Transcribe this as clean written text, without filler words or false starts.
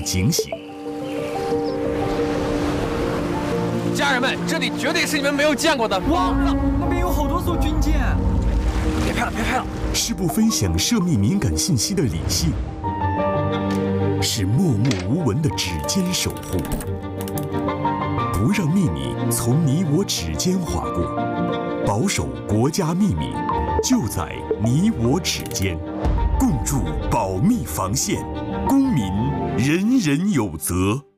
警醒。 家人们，这里绝对是你们没有见过的网子，那边有好多艘军舰。 别拍了，别拍了！ 是不分享涉密敏感信息的理性，是默默无闻的指尖守护，不让秘密从你我指尖划过，保守国家秘密就在你我指尖，共筑保密防线，公民人人有责。